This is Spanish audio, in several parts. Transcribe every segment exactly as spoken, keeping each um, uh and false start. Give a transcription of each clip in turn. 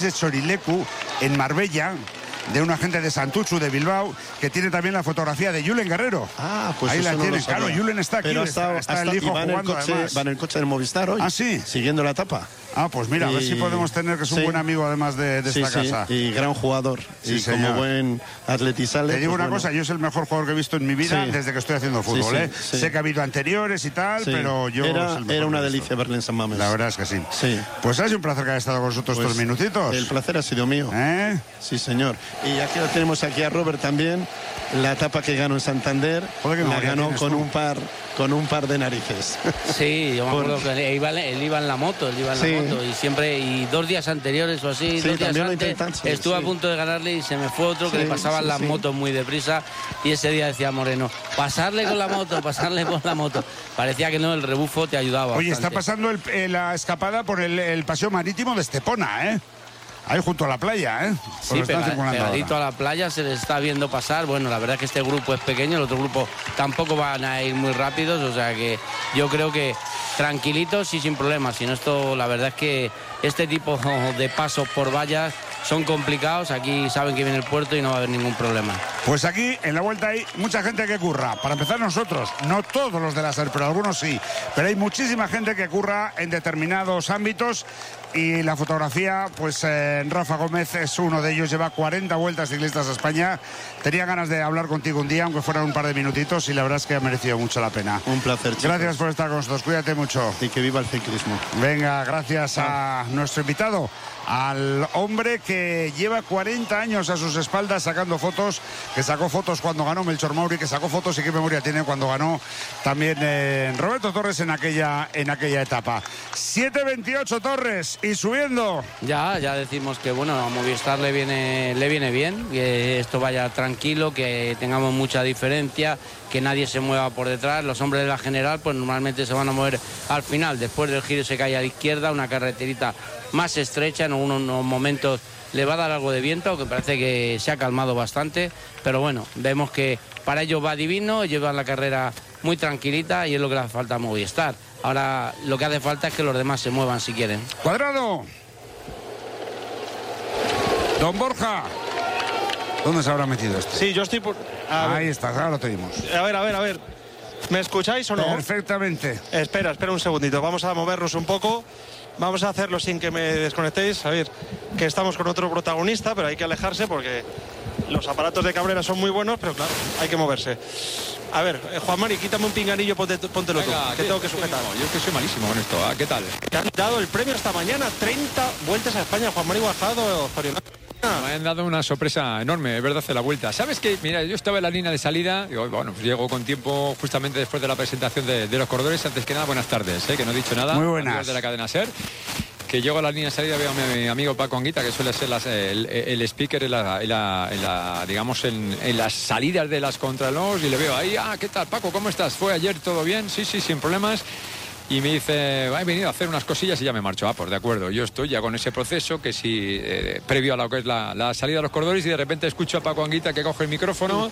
de Chorilecu, en Marbella, de un agente de Santuchu de Bilbao, que tiene también la fotografía de Julen Guerrero. Ah, pues ahí eso la no tiene, lo sabía. claro, Julen está aquí, Pero está, está, está el hijo va en el jugando coche, además. va en el coche del Movistar hoy. Ah, sí. Siguiendo la etapa. Ah, pues mira, y... a ver si podemos tener, que es un sí. buen amigo además de, de sí, esta sí, casa. Y gran jugador. Sí, y señor. como buen atletizale. Te digo pues una bueno. cosa, yo es el mejor jugador que he visto en mi vida Sí. desde que estoy haciendo fútbol. Sí, sí, ¿eh? sí. Sé que ha habido anteriores y tal, Sí. pero yo... Era, es el mejor era una que he visto. delicia verle en San Mamés. La verdad es que sí. Sí. Pues ha sido un placer que haya estado con nosotros Pues, estos minutitos. El placer ha sido mío. ¿Eh? Sí, señor. Y aquí lo tenemos aquí a Robert también. La etapa que ganó en Santander, Joder, qué la memoria ganó tienes con tú. un par con un par de narices. Sí, yo me Por- acuerdo que él iba, él iba en la moto, él iba en Sí. la moto y siempre, y dos días anteriores o así, Sí, dos días también lo antes, intentan, sí, estuve sí. a punto de ganarle y se me fue otro que Sí, le pasaban sí, las sí. motos muy deprisa y ese día decía Moreno, pasarle con la moto, pasarle con la moto. Parecía que no, el rebufo te ayudaba Oye, está bastante. pasando el- eh, la escapada por el, el paseo marítimo de Estepona, ¿eh? Ahí junto a la playa, ¿eh? Pues Sí, lo están pega- circulando pegadito ahora. a la playa se les está viendo pasar. Bueno, la verdad es que este grupo es pequeño, el otro grupo tampoco van a ir muy rápidos, o sea que yo creo que tranquilitos y sin problemas. Si no, esto, la verdad es que este tipo de pasos por vallas son complicados. Aquí saben que viene el puerto y no va a haber ningún problema. Pues aquí, en la vuelta, hay mucha gente que curra. Para empezar nosotros, no todos los de la SER, pero algunos sí. Pero hay muchísima gente que curra en determinados ámbitos. Y la fotografía, pues eh, Rafa Gómez es uno de ellos, lleva cuarenta vueltas ciclistas a España. Tenía ganas de hablar contigo un día, aunque fueran un par de minutitos, y la verdad es que ha merecido mucho la pena. Un placer, chicos. Gracias por estar con nosotros, cuídate mucho. Y que viva el ciclismo. Venga, gracias a nuestro invitado, al hombre que lleva cuarenta años a sus espaldas sacando fotos, que sacó fotos cuando ganó Melchor Mauri, que sacó fotos y qué memoria tiene cuando ganó también eh, Roberto Torres en aquella, en aquella etapa. siete veintiocho Torres y subiendo. Ya, ya decimos que bueno, a Movistar le viene, le viene bien, que esto vaya tranquilo, que tengamos mucha diferencia, que nadie se mueva por detrás. Los hombres de la general pues normalmente se van a mover al final, después del giro se cae a la izquierda, una carreterita más estrecha, en unos, unos momentos le va a dar algo de viento, aunque parece que se ha calmado bastante, pero bueno, vemos que para ellos va divino, llevan la carrera muy tranquilita y es lo que le hace falta a Movistar. Ahora lo que hace falta es que los demás se muevan si quieren. Cuadrado. Don Borja. ¿Dónde se habrá metido este? Sí, yo estoy por... A ver, Ahí está, ahora lo tenemos. a ver, a ver, a ver. ¿Me escucháis o no? Perfectamente. Espera, espera un segundito. Vamos a movernos un poco. Vamos a hacerlo sin que me desconectéis. A ver, que estamos con otro protagonista, pero hay que alejarse porque los aparatos de Cabrera son muy buenos, pero claro, hay que moverse. A ver, eh, Juan Mari, quítame un pinganillo, ponte- póntelo Venga, tú, que ¿qué- tengo que qué sujetar. mismo? Yo es que soy malísimo con esto. ¿Ah? ¿Qué tal? Te han dado el premio esta mañana, treinta vueltas a España. Juan Mari Guajado, Zorional. Me han dado una sorpresa enorme, es verdad, en la vuelta. ¿Sabes qué? Mira, yo estaba en la línea de salida, y bueno, pues llego con tiempo justamente después de la presentación de, de los corredores. Antes que nada, buenas tardes, ¿eh? Que no he dicho nada. Muy buenas. Amigos de la cadena SER. Que llego a la línea de salida, veo a mi, mi amigo Paco Anguita, que suele ser las- el, el speaker en la, en la- en la, digamos, en, en las salidas de las contralors, y le veo ahí, ah, ¿qué tal, Paco? ¿Cómo estás? ¿Fue ayer todo bien? Sí, sí, sin problemas. Y me dice, he venido a hacer unas cosillas y ya me marcho. Ah, pues de acuerdo, yo estoy ya con ese proceso que si eh, previo a lo que es la, la salida de los corredores, y de repente escucho a Paco Anguita que coge el micrófono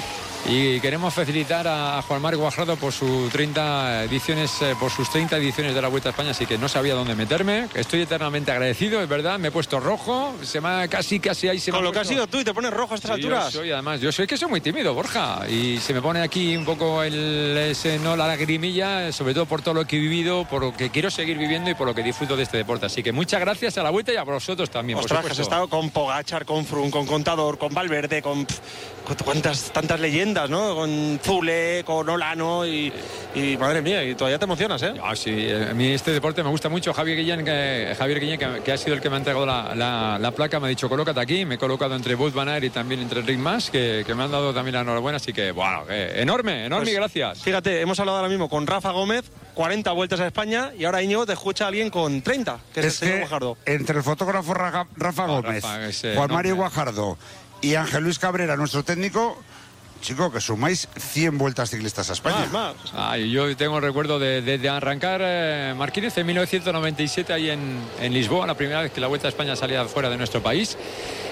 y queremos facilitar a Juan Mari Guajardo por sus treinta ediciones, eh, por sus treinta ediciones de la Vuelta a España, así que no sabía dónde meterme. Estoy eternamente agradecido, es verdad, me he puesto rojo, se me ha, casi casi ahí se me Con ha lo que has puesto- sido tú y te pones rojo a estas Sí, yo alturas. soy, además, yo soy que soy muy tímido, Borja, y se me pone aquí un poco el, ese, no, la lagrimilla, sobre todo por todo lo que he vivido, por lo que quiero seguir viviendo y por lo que disfruto de este deporte. Así que muchas gracias a la Vuelta y a vosotros también, por Ostras, que has supuesto. estado con Pogačar, con Froome, con Contador, con Valverde, con, pf, con cuántas tantas leyendas, ¿no? Con Zule, con Olano y, y madre mía, y todavía te emocionas, ¿eh? Ah, sí, eh, a mí este deporte me gusta mucho. Javier Guillén, que, Javier Guillén que, que ha sido el que me ha entregado la, la, la placa, me ha dicho, colócate aquí. Me he colocado entre Wout van Aert y también entre Rick Mas, que, que me han dado también la enhorabuena. Así que, bueno, eh, enorme, enorme, Pues, y gracias. Fíjate, hemos hablado ahora mismo con Rafa Gómez, cuarenta vueltas a España, y ahora Íñigo te escucha a alguien con treinta, que es, Es el señor que Guajardo. entre el fotógrafo Rafa, Rafa Gómez, Rafa, ese Juan Mari nombre. Guajardo y Ángel Luis Cabrera, nuestro técnico, chico, que sumáis cien vueltas ciclistas a España. Más, más. Ah, y yo tengo el recuerdo de, de- de arrancar eh, Marquínez en mil novecientos noventa y siete ahí en, en Lisboa, la primera vez que la Vuelta a España salía fuera de nuestro país.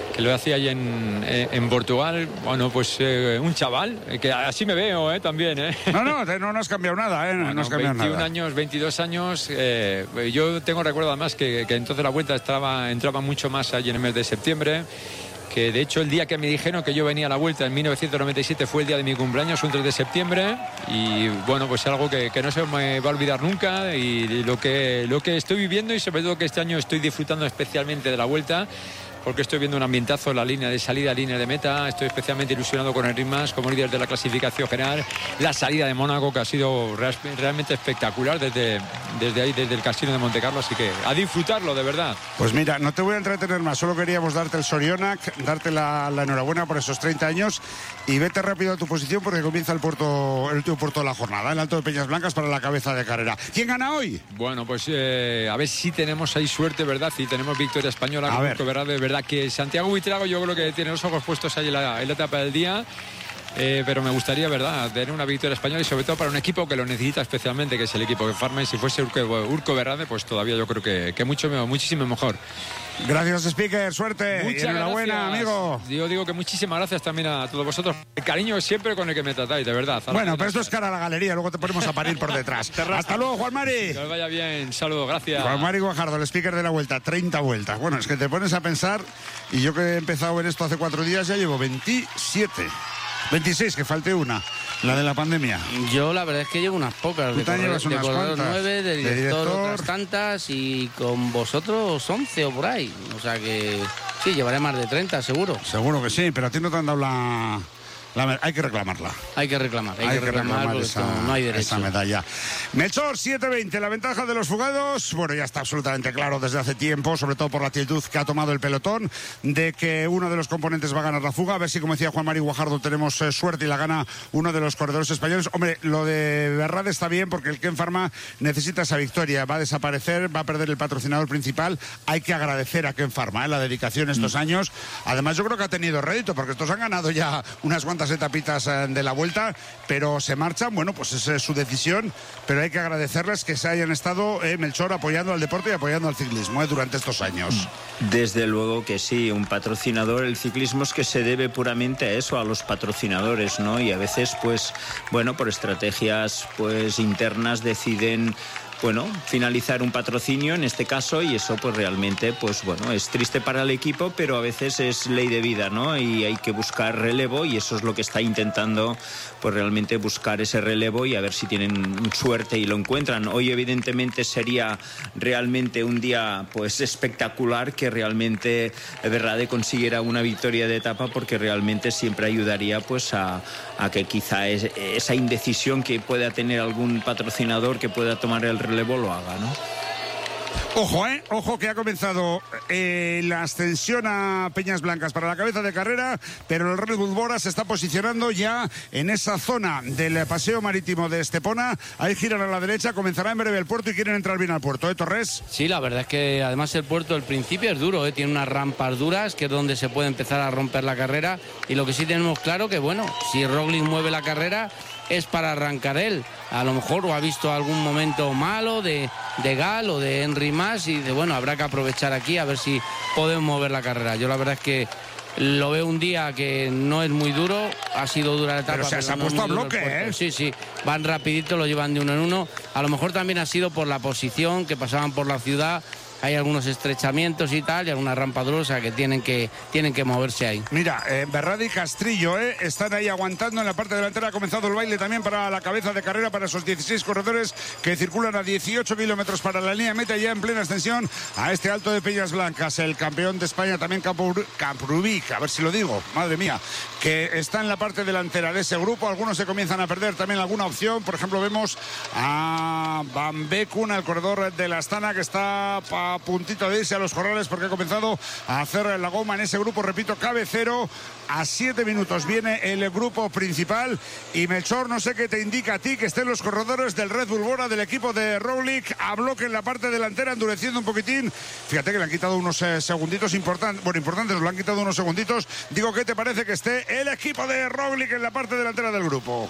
que lo hacía allí en, en Portugal. Bueno, pues eh, un chaval, que así me veo eh, también. Eh. No, no, no, no has cambiado nada, ¿eh? No, no has cambiado veintiún nada. años, veintidós años. Eh, yo tengo recuerdo además que, que entonces la vuelta estaba, entraba mucho más allí en el mes de septiembre. Que de hecho el día que me dijeron que yo venía a la vuelta en mil novecientos noventa y siete fue el día de mi cumpleaños, un tres de septiembre, y bueno, pues algo que, que no se me va a olvidar nunca, y lo que, lo que estoy viviendo, y sobre todo que este año estoy disfrutando especialmente de la vuelta, porque estoy viendo un ambientazo en la línea de salida, línea de meta. Estoy especialmente ilusionado con Enric Mas como líder de la clasificación general. La salida de Mónaco, que ha sido real, realmente espectacular desde, desde ahí, desde el Casino de Montecarlo. Así que a disfrutarlo, de verdad. Pues mira, no te voy a entretener más. Solo queríamos darte el Sorionac, darte la, la enhorabuena por esos treinta años, y vete rápido a tu posición porque comienza el, puerto, el último puerto de la jornada, el Alto de Peñas Blancas para la cabeza de carrera. ¿Quién gana hoy? Bueno, pues eh, a ver si tenemos ahí suerte, ¿verdad? Si tenemos victoria española, a ver. ¿verdad? De verdad que Santiago Buitrago yo creo que tiene los ojos puestos ahí en la, en la etapa del día, eh, pero me gustaría, verdad, tener una victoria española, y sobre todo para un equipo que lo necesita especialmente, que es el equipo de Farma. Y si fuese Urco, Urco Berrade, pues todavía yo creo que, que mucho, muchísimo mejor. Gracias, Speaker, suerte. Muchas y enhorabuena, gracias, amigo. Yo digo que muchísimas gracias también a todos vosotros. El cariño siempre con el que me tratáis, de verdad. Bueno, pero esto es cara a la galería, luego te ponemos a parir por detrás. Hasta luego, Juan Mari. Que os vaya bien, saludos, gracias. Juan Mari Guajardo, el speaker de la vuelta, treinta vueltas. Bueno, es que te pones a pensar, y yo que he empezado en esto hace cuatro días ya llevo veintisiete. veintiséis, que falte una, la de la pandemia. Yo la verdad es que llevo unas pocas. Tú te llevas unas cuantas. nueve, de director, de director otras tantas, y con vosotros once o por ahí. O sea que sí, llevaré más de treinta, seguro. Seguro que sí, pero a ti no te han dado la... La, hay que reclamarla. Hay que reclamar, hay, hay que, que reclamar, reclamar esa, no hay derecho. esa medalla. Melchor, siete veinte, la ventaja de los fugados. Bueno, ya está absolutamente claro desde hace tiempo, sobre todo por la actitud que ha tomado el pelotón, de que uno de los componentes va a ganar la fuga. A ver si, como decía Juan Mari Guajardo, tenemos eh, suerte y la gana uno de los corredores españoles. Hombre, lo de Berrade está bien porque el Ken Pharma necesita esa victoria. Va a desaparecer, va a perder el patrocinador principal. Hay que agradecer a Ken Pharma eh, la dedicación estos mm. años. Además, yo creo que ha tenido rédito porque estos han ganado ya unas cuantas etapitas de la vuelta, pero se marchan. Bueno, pues esa es su decisión, pero hay que agradecerles que se hayan estado, eh, Melchor, apoyando al deporte y apoyando al ciclismo eh, durante estos años. Desde luego que sí, un patrocinador, el ciclismo es que se debe puramente a eso, a los patrocinadores, ¿no? Y a veces, pues, bueno, por estrategias pues internas deciden, bueno, finalizar un patrocinio en este caso, y eso pues realmente, pues bueno, es triste para el equipo, pero a veces es ley de vida, ¿no? Y hay que buscar relevo, y eso es lo que está intentando, pues realmente buscar ese relevo y a ver si tienen suerte y lo encuentran. Hoy evidentemente sería realmente un día pues espectacular que realmente Berrade consiguiera una victoria de etapa, porque realmente siempre ayudaría pues a, a que quizá es, esa indecisión que pueda tener algún patrocinador que pueda tomar el relevo lo haga, ¿no? Ojo, ¿eh? Ojo que ha comenzado eh, la ascensión a Peñas Blancas para la cabeza de carrera, pero el Red Bull Bora se está posicionando ya en esa zona del paseo marítimo de Estepona. Ahí giran a la derecha, comenzará en breve el puerto y quieren entrar bien al puerto, ¿eh, Torres? Sí, la verdad es que además el puerto al principio es duro, ¿eh? Tiene unas rampas duras, que es donde se puede empezar a romper la carrera, y lo que sí tenemos claro que, bueno, si Roglic mueve la carrera es para arrancar él. A lo mejor o ha visto algún momento malo de, de Gal o de Enric Mas, y de, bueno, habrá que aprovechar aquí a ver si podemos mover la carrera. Yo la verdad es que lo veo un día que no es muy duro, ha sido dura la etapa. Pero se, pero se ha no puesto a bloque, ¿eh? Sí, sí, van rapidito, lo llevan de uno en uno. A lo mejor también ha sido por la posición, que pasaban por la ciudad. Hay algunos estrechamientos y tal, y alguna rampa dura que tienen que tienen que moverse ahí. Mira, eh, Berrade y Castrillo eh, están ahí aguantando en la parte delantera. Ha comenzado el baile también para la cabeza de carrera, para esos dieciséis corredores que circulan a dieciocho kilómetros para la línea meta, ya en plena extensión a este Alto de Peñas Blancas. El campeón de España también, Camprubí, a ver si lo digo, madre mía, que está en la parte delantera de ese grupo. Algunos se comienzan a perder también alguna opción. Por ejemplo, vemos a Van Bekun, el corredor de la Astana, que está a puntito de irse a los corrales porque ha comenzado a hacer la goma en ese grupo, repito, cabecero. A siete minutos viene el grupo principal, y Melchor, no sé qué te indica a ti que estén los corredores del Red Bull Bora, del equipo de Roglic, a bloque en la parte delantera, endureciendo un poquitín. Fíjate que le han quitado unos eh, segunditos importantes, bueno, importantes, nos lo han quitado unos segunditos. Digo, ¿qué te parece que esté el equipo de Roglic en la parte delantera del grupo?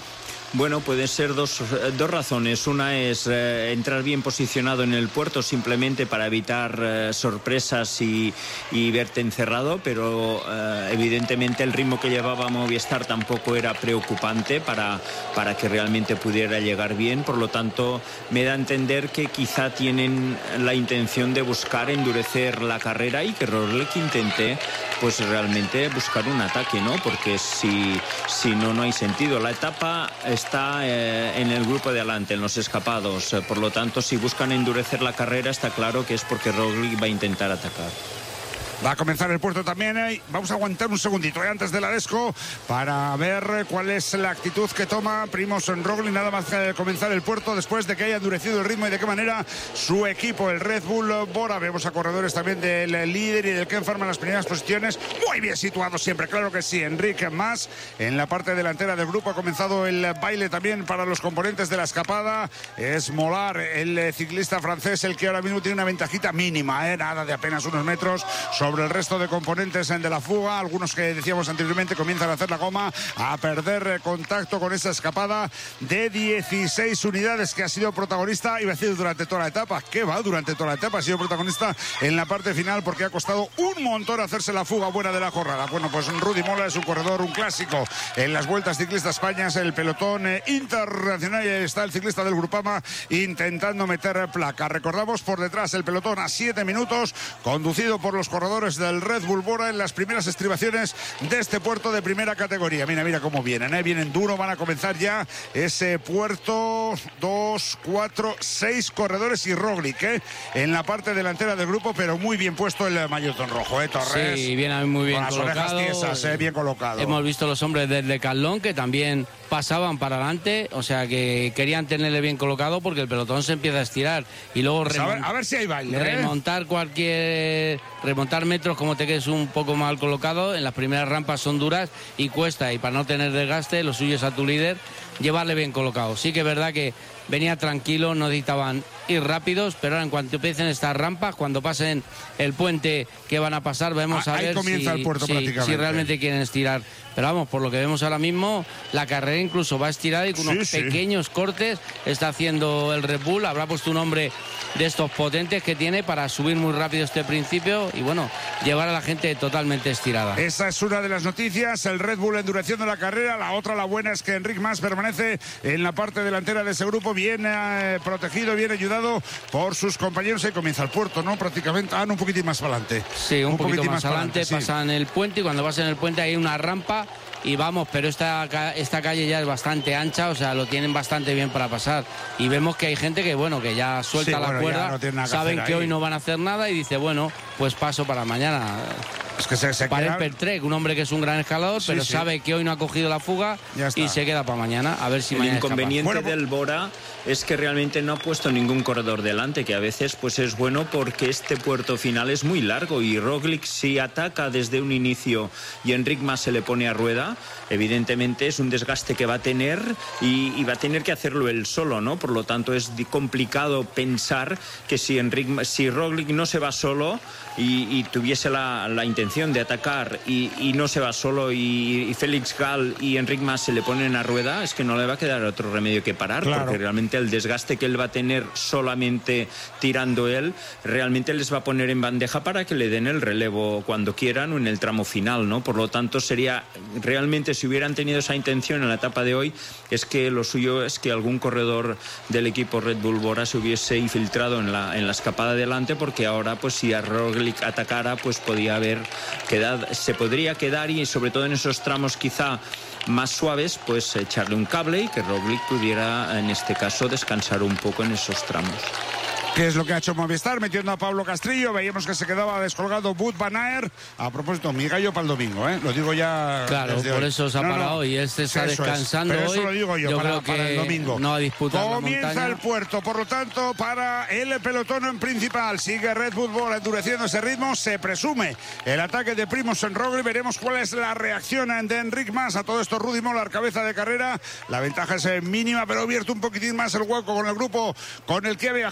Bueno, pueden ser dos, dos razones. Una es eh, entrar bien posicionado en el puerto simplemente para evitar eh, sorpresas y, y verte encerrado, pero eh, evidentemente el ritmo que llevaba Movistar tampoco era preocupante para, para que realmente pudiera llegar bien. Por lo tanto, me da a entender que quizá tienen la intención de buscar endurecer la carrera y que Roglic intente pues realmente buscar un ataque, ¿no? Porque si, si no, no hay sentido. La etapa está eh, en el grupo de adelante, en los escapados. Por lo tanto, si buscan endurecer la carrera, está claro que es porque Roglic va a intentar atacar. Va a comenzar el puerto también. ¿eh? Vamos a aguantar un segundito ¿eh? antes del Aresco para ver cuál es la actitud que toma Primož Roglic nada más que comenzar el puerto después de que haya endurecido el ritmo y de qué manera su equipo, el Red Bull Bora. Vemos a corredores también del líder y del Ken Farm en las primeras posiciones. Muy bien situados siempre, claro que sí. Enrique Mas en la parte delantera del grupo. Ha comenzado el baile también para los componentes de la escapada. Es Molar, el ciclista francés, el que ahora mismo tiene una ventajita mínima, ¿eh? nada de apenas unos metros sobre sobre el resto de componentes de la fuga. Algunos que decíamos anteriormente comienzan a hacer la goma, a perder contacto con esa escapada de dieciséis unidades que ha sido protagonista, iba a decir durante toda la etapa, que va durante toda la etapa, ha sido protagonista en la parte final porque ha costado un montón hacerse la fuga buena de la jornada. Bueno, pues Rudy Mola es un corredor, un clásico en las Vueltas Ciclistas España, es el pelotón eh, internacional, y ahí está el ciclista del Grupama intentando meter placa. Recordamos por detrás el pelotón a siete minutos, conducido por los corredores del Red Bull Bora en las primeras estribaciones de este puerto de primera categoría. Mira, mira cómo vienen, ¿eh? Vienen duro, van a comenzar ya ese puerto. Dos, cuatro, seis corredores y Roglic, ¿eh? En la parte delantera del grupo, pero muy bien puesto el maillotón rojo, ¿eh? Torres. Sí, viene muy bien con las colocado. orejas tiesas, ¿eh? Bien colocado. Hemos visto los hombres del Decathlon que también pasaban para adelante, o sea que querían tenerle bien colocado porque el pelotón se empieza a estirar y luego pues a, ver, a ver si hay baile, ¿eh? remontar cualquier remontar metros como te quedes un poco mal colocado. En las primeras rampas son duras y cuesta, y para no tener desgaste lo suyo es a tu líder llevarle bien colocado. Sí que es verdad que venía tranquilo, no necesitaban ir rápidos, pero ahora en cuanto empiecen estas rampas, cuando pasen el puente que van a pasar, vemos ah, a ver comienza si, el puerto si, prácticamente. si realmente quieren estirar. Pero vamos, por lo que vemos ahora mismo, la carrera incluso va a estirar y con sí, unos sí. pequeños cortes está haciendo el Red Bull. Habrá puesto un hombre de estos potentes que tiene para subir muy rápido este principio y bueno, llevar a la gente totalmente estirada. Esa es una de las noticias, el Red Bull endureciendo la carrera. La otra, la buena, es que Enric Mas permanece en la parte delantera de ese grupo, bien eh, protegido, bien ayudado por sus compañeros. Ahí comienza el puerto, ¿no? Prácticamente, ah, no, un poquitín más para adelante. Sí, un, un poquito más, más adelante, sí. Pasan el puente y cuando pasan el puente hay una rampa y vamos, pero esta, esta calle ya es bastante ancha, o sea, lo tienen bastante bien para pasar. Y vemos que hay gente que, bueno, que ya suelta sí, la bueno, cuerda, no que saben que ahí. hoy no van a hacer nada y dice, bueno, pues paso para mañana. Es que se, se para queda... el Pertrec, un hombre que es un gran escalador, sí, pero sí. sabe que hoy no ha cogido la fuga y se queda para mañana, a ver si el mañana inconveniente bueno, del Bora es que realmente no ha puesto ningún corredor delante, que a veces pues es bueno porque este puerto final es muy largo y Roglic, si ataca desde un inicio y Enric Mas se le pone a rueda, evidentemente es un desgaste que va a tener y, y va a tener que hacerlo él solo, ¿no? Por lo tanto es complicado pensar que si Enric, si Roglic no se va solo y, y tuviese la, la intención de atacar y, y no se va solo y, y Félix Gall y Enric Mas se le ponen a rueda, es que no le va a quedar otro remedio que parar, claro. Porque realmente el desgaste que él va a tener solamente tirando él, realmente les va a poner en bandeja para que le den el relevo cuando quieran o en el tramo final, ¿no? Por lo tanto sería realmente, si hubieran tenido esa intención en la etapa de hoy, es que lo suyo es que algún corredor del equipo Red Bull Bora se hubiese infiltrado en la, en la escapada delante, porque ahora pues si a Roglic atacara pues podía haber quedado, se podría quedar y sobre todo en esos tramos quizá más suaves pues echarle un cable y que Roglic pudiera en este caso descansar un poco en esos tramos. ¿Qué es lo que ha hecho Movistar? Metiendo a Pablo Castrillo, veíamos que se quedaba descolgado Wout van Aert. A propósito, mi gallo para el domingo, ¿eh? Lo digo ya. Claro, por hoy. eso se ha no, parado no. y este está Eso descansando es. Pero hoy. eso lo digo yo, yo para, creo que para el domingo. No va a disputar Comienza la montaña. el puerto, por lo tanto, para el pelotón en principal. Sigue Red Bull Bora endureciendo ese ritmo. Se presume el ataque de Primož Roglic. Veremos cuál es la reacción de Enric Mas a todo esto. Rudy Mola, cabeza de carrera. La ventaja es mínima, pero ha abierto un poquitín más el hueco con el grupo con el que ha viajado en esto.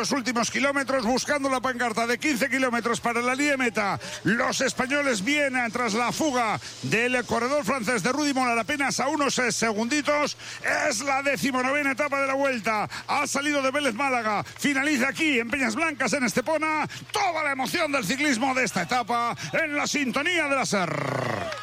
estos últimos kilómetros, buscando la pancarta de quince kilómetros para la línea de meta. Los españoles vienen tras la fuga del corredor francés de Rudy Mollard, apenas a unos segunditos. Es la decimonovena etapa de la Vuelta. Ha salido de Vélez Málaga, finaliza aquí en Peñas Blancas, en Estepona. Toda la emoción del ciclismo de esta etapa en la sintonía de la SER.